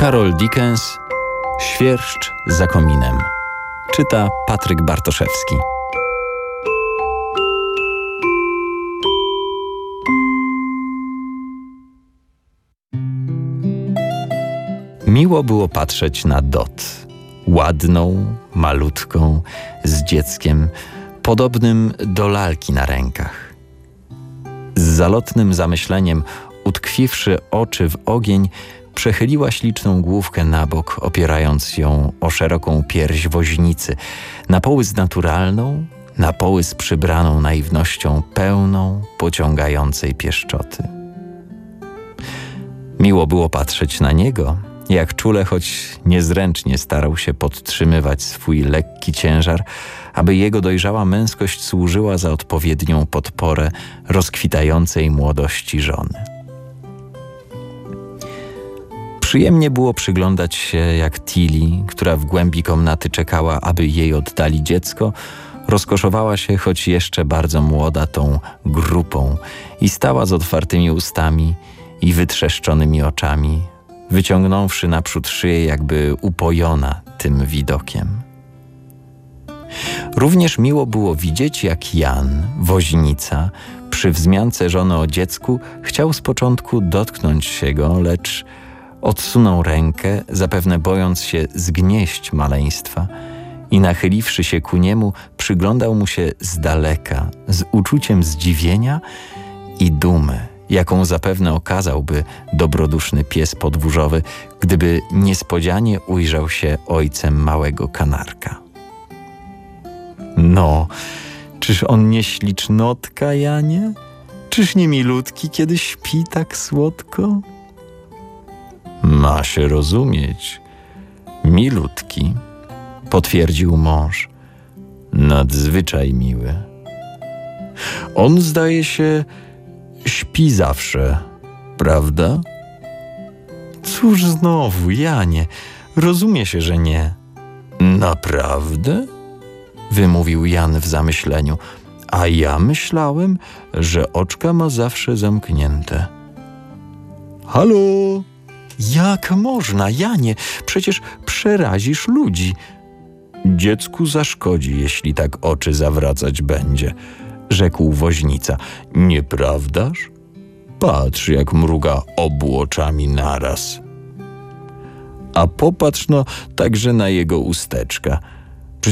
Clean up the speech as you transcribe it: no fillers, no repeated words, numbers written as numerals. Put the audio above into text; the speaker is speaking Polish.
Karol Dickens, Świerszcz za kominem. Czyta Patryk Bartoszewski. Miło było patrzeć na Dot. Ładną, malutką, z dzieckiem, podobnym do lalki na rękach. Z zalotnym zamyśleniem, utkwiwszy oczy w ogień, przechyliła śliczną główkę na bok, opierając ją o szeroką pierś woźnicy, na poły z naturalną, na poły z przybraną naiwnością pełną, pociągającej pieszczoty. Miło było patrzeć na niego, jak czule, choć niezręcznie starał się podtrzymywać swój lekki ciężar, aby jego dojrzała męskość służyła za odpowiednią podporę rozkwitającej młodości żony. Przyjemnie było przyglądać się, jak Tilly, która w głębi komnaty czekała, aby jej oddali dziecko, rozkoszowała się, choć jeszcze bardzo młoda, tą grupą i stała z otwartymi ustami i wytrzeszczonymi oczami, wyciągnąwszy naprzód szyję, jakby upojona tym widokiem. Również miło było widzieć, jak Jan, woźnica, przy wzmiance żony o dziecku, chciał z początku dotknąć się go, lecz odsunął rękę, zapewne bojąc się zgnieść maleństwa, i nachyliwszy się ku niemu, przyglądał mu się z daleka, z uczuciem zdziwienia i dumy, jaką zapewne okazałby dobroduszny pies podwórzowy, gdyby niespodzianie ujrzał się ojcem małego kanarka. No, czyż on nie ślicznotka, Janie? Czyż nie milutki, kiedy śpi tak słodko? Ma się rozumieć. Milutki, potwierdził mąż. Nadzwyczaj miły. On, zdaje się, śpi zawsze, prawda? Cóż znowu, Janie, rozumie się, że nie. Naprawdę? Wymówił Jan w zamyśleniu. A ja myślałem, że oczka ma zawsze zamknięte. Halo? Jak można, Janie? Przecież przerazisz ludzi. Dziecku zaszkodzi, jeśli tak oczy zawracać będzie, rzekł woźnica. Nieprawdaż? Patrz, jak mruga obu oczami naraz. A popatrz no także na jego usteczka.